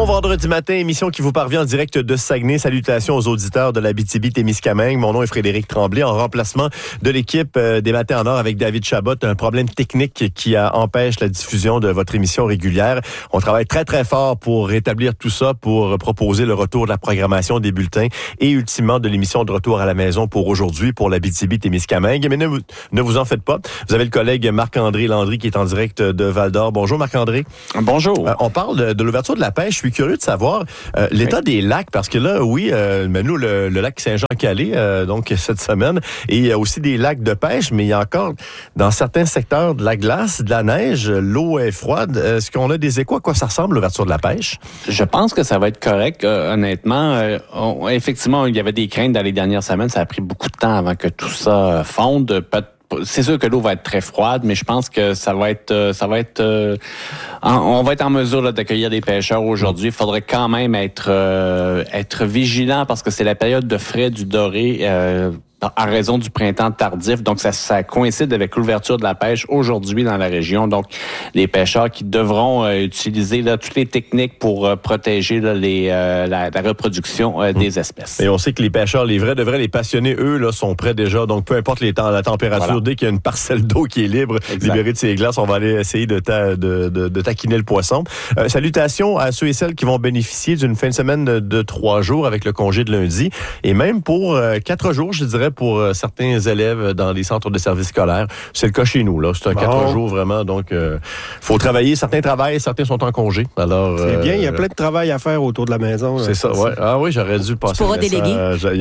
Bon vendredi matin, émission qui vous parvient en direct de Saguenay. Salutations aux auditeurs de l'Abitibi-Témiscamingue. Mon nom est Frédéric Tremblay, en remplacement de l'équipe des Matins en Or avec David Chabot. Un problème technique qui empêche la diffusion de votre émission régulière. On travaille très, très fort pour rétablir tout ça, pour proposer le retour de la programmation des bulletins et ultimement de l'émission de Retour à la maison pour aujourd'hui, pour l'Abitibi-Témiscamingue. Mais ne vous en faites pas. Vous avez le collègue Marc-André Landry qui est en direct de Val-d'Or. Bonjour Marc-André. Bonjour. On parle de l'ouverture de la pêche. Je suis curieux de savoir l'état des lacs, parce que là, oui, mais nous, le lac Saint-Jean-Calais, donc cette semaine, et il y a aussi des lacs de pêche, mais il y a encore, dans certains secteurs, de la glace, de la neige, l'eau est froide. Est-ce qu'on a des échos? À quoi ça ressemble, l'ouverture de la pêche? Je pense que ça va être correct, honnêtement. Effectivement, il y avait des craintes dans les dernières semaines. Ça a pris beaucoup de temps avant que tout ça fonde. C'est sûr que l'eau va être très froide, mais je pense que on va être en mesure d'accueillir des pêcheurs aujourd'hui. Il faudrait quand même être vigilant parce que c'est la période de frai du doré à raison du printemps tardif. Donc, ça coïncide avec l'ouverture de la pêche aujourd'hui dans la région. Donc, les pêcheurs qui devront utiliser toutes les techniques pour protéger la reproduction des espèces. Et on sait que les pêcheurs, les vrais passionnés, eux, là, sont prêts déjà. Donc, peu importe la température, voilà. Dès qu'il y a une parcelle d'eau qui est libre, libérée de ses glaces, on va aller essayer de taquiner le poisson. Salutations à ceux et celles qui vont bénéficier d'une fin de semaine de 3 jours avec le congé de lundi. Et même pour 4 jours, je dirais, pour certains élèves dans les centres de services scolaires. C'est le cas chez nous, là. C'est un 4 jours vraiment, donc faut travailler. Certains travaillent, certains sont en congé. Alors, c'est bien, il y a plein de travail à faire autour de la maison. C'est ça, ouais. Ah oui, j'aurais dû passer. Tu pourras déléguer.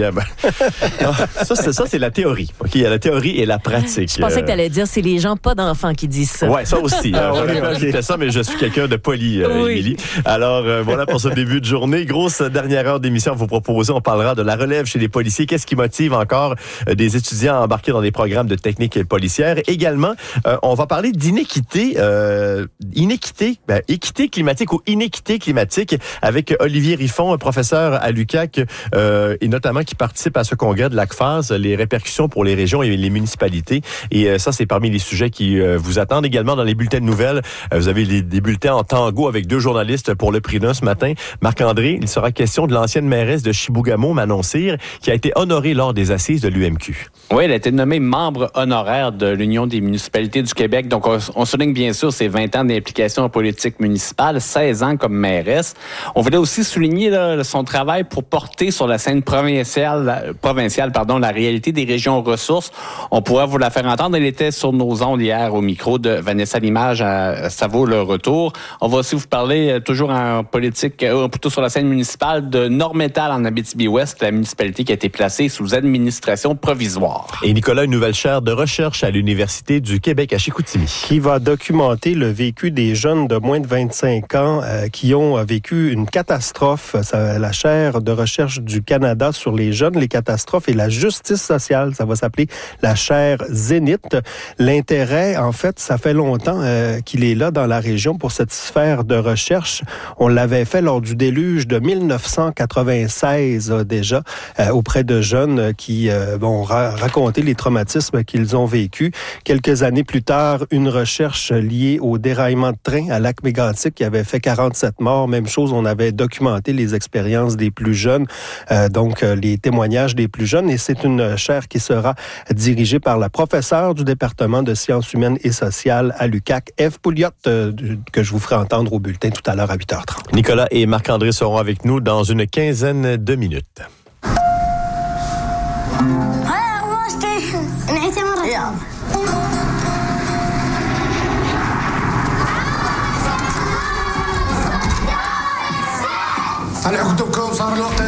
Ça, c'est la théorie. OK, il y a la théorie et la pratique. Je pensais que tu allais dire c'est les gens pas d'enfants qui disent ça. Ouais, ça aussi. J'avais ça, mais je suis quelqu'un de poli, Émilie. Alors, voilà pour ce début de journée. Grosse dernière heure d'émission à vous proposer. On parlera de la relève chez les policiers. Qu'est-ce qui motive encore des étudiants embarqués dans des programmes de technique policière. Également, on va parler d'inéquité, équité climatique ou inéquité climatique avec Olivier Riffon, professeur à l'UQAC et notamment qui participe à ce congrès de l'ACFAS, les répercussions pour les régions et les municipalités. Et ça, c'est parmi les sujets qui vous attendent également dans les bulletins de nouvelles. Vous avez des bulletins en tango avec 2 journalistes pour le prix d'un ce matin. Marc-André, il sera question de l'ancienne mairesse de Chibougamau, Manon Cyr, qui a été honorée lors des assises de l'UMQ. Oui, elle a été nommée membre honoraire de l'Union des municipalités du Québec. Donc, on souligne bien sûr ses 20 ans d'implication en politique municipale, 16 ans comme mairesse. On voulait aussi souligner son travail pour porter sur la scène provinciale, la réalité des régions ressources. On pourrait vous la faire entendre. Elle était sur nos ondes hier au micro de Vanessa Limage Ça vaut le retour. On va aussi vous parler toujours en politique, plutôt sur la scène municipale de Nord-Métal en Abitibi-Ouest, la municipalité qui a été placée sous administration provisoire. Et Nicolas, une nouvelle chaire de recherche à l'Université du Québec à Chicoutimi. Qui va documenter le vécu des jeunes de moins de 25 ans qui ont vécu une catastrophe. La chaire de recherche du Canada sur les jeunes, les catastrophes et la justice sociale. Ça va s'appeler la chaire Zénith. L'intérêt, en fait, ça fait longtemps qu'il est là dans la région pour cette sphère de recherche. On l'avait fait lors du déluge de 1996 déjà auprès de jeunes qui vont raconter les traumatismes qu'ils ont vécus. Quelques années plus tard, une recherche liée au déraillement de train à Lac-Mégantic qui avait fait 47 morts. Même chose, on avait documenté les expériences des plus jeunes, donc les témoignages des plus jeunes. Et c'est une chaire qui sera dirigée par la professeure du département de sciences humaines et sociales à l'UQAC, Ève Pouliot, que je vous ferai entendre au bulletin tout à l'heure à 8h30. Nicolas et Marc-André seront avec nous dans une quinzaine de minutes. هلا كتبكم صار الوقت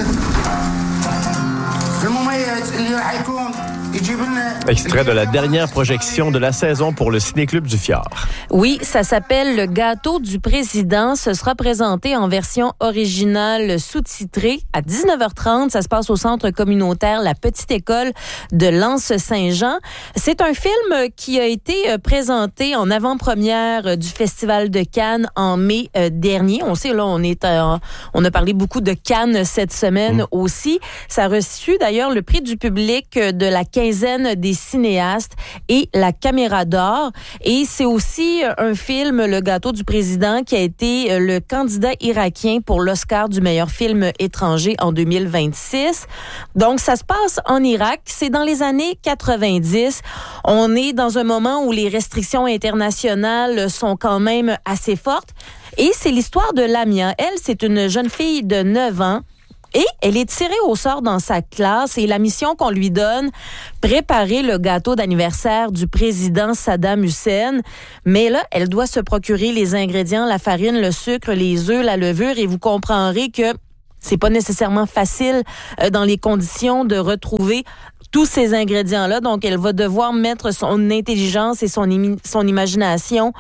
المميز اللي راح يكون يجيب لنا Extrait de la dernière projection de la saison pour le Ciné-Club du Fjord. Oui, ça s'appelle Le gâteau du président. Ce sera présenté en version originale sous-titrée à 19h30. Ça se passe au centre communautaire La Petite École de Lens-Saint-Jean. C'est un film qui a été présenté en avant-première du Festival de Cannes en mai dernier. On sait, là, on a parlé beaucoup de Cannes cette semaine aussi. Ça a reçu d'ailleurs le prix du public de la qualité quinzaine des cinéastes et la Caméra d'or. Et c'est aussi un film, Le gâteau du président, qui a été le candidat irakien pour l'Oscar du meilleur film étranger en 2026. Donc, ça se passe en Irak. C'est dans les années 90. On est dans un moment où les restrictions internationales sont quand même assez fortes. Et c'est l'histoire de Lamia. Elle, c'est une jeune fille de 9 ans. Et elle est tirée au sort dans sa classe et la mission qu'on lui donne, préparer le gâteau d'anniversaire du président Saddam Hussein. Mais là, elle doit se procurer les ingrédients, la farine, le sucre, les œufs, la levure et vous comprendrez que c'est pas nécessairement facile dans les conditions de retrouver tous ces ingrédients-là. Donc, elle va devoir mettre son intelligence et son imagination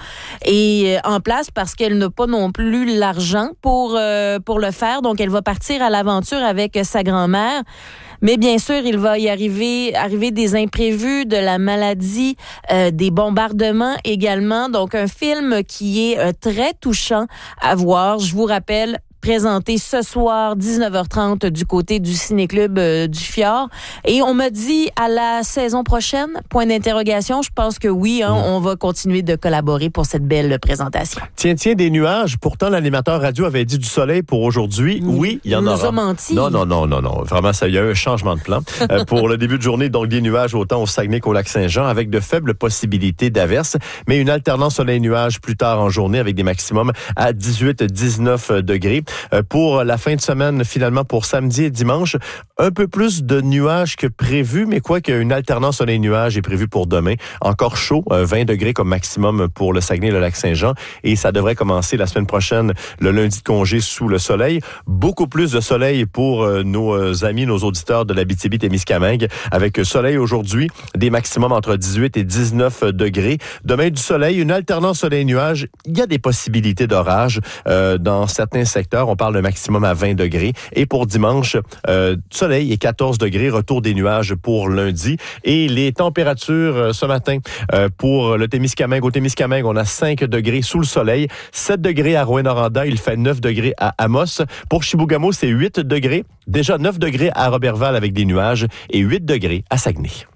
en place parce qu'elle n'a pas non plus l'argent pour le faire. Donc, elle va partir à l'aventure avec sa grand-mère. Mais bien sûr, il va y arriver des imprévus, de la maladie, des bombardements également. Donc, un film qui est très touchant à voir. Je vous rappelle, présenté ce soir, 19h30, du côté du Ciné-Club du Fjord. Et on m'a dit à la saison prochaine, point d'interrogation, je pense que oui, on va continuer de collaborer pour cette belle présentation. Tiens, des nuages. Pourtant, l'animateur radio avait dit du soleil pour aujourd'hui. Oui, il y en aura. Il nous a menti. Non. Vraiment, ça y a eu un changement de plan. Pour le début de journée, donc des nuages autant au Saguenay qu'au Lac-Saint-Jean, avec de faibles possibilités d'averses, mais une alternance soleil-nuage plus tard en journée avec des maximums à 18-19 degrés. Pour la fin de semaine, finalement, pour samedi et dimanche, un peu plus de nuages que prévu, mais quoique une alternance soleil-nuage est prévue pour demain. Encore chaud, 20 degrés comme maximum pour le Saguenay et le Lac-Saint-Jean. Et ça devrait commencer la semaine prochaine, le lundi de congé sous le soleil. Beaucoup plus de soleil pour nos amis, nos auditeurs de l'Abitibi-Témiscamingue, avec soleil aujourd'hui, des maximums entre 18 et 19 degrés. Demain, du soleil, une alternance soleil-nuage. Il y a des possibilités d'orage dans certains secteurs. On parle d'un maximum à 20 degrés. Et pour dimanche, soleil et 14 degrés, retour des nuages pour lundi. Et les températures ce matin, pour le Témiscamingue, au Témiscamingue, on a 5 degrés sous le soleil, 7 degrés à Rouyn-Noranda, il fait 9 degrés à Amos. Pour Chibougamau, c'est 8 degrés, déjà 9 degrés à Roberval avec des nuages et 8 degrés à Saguenay.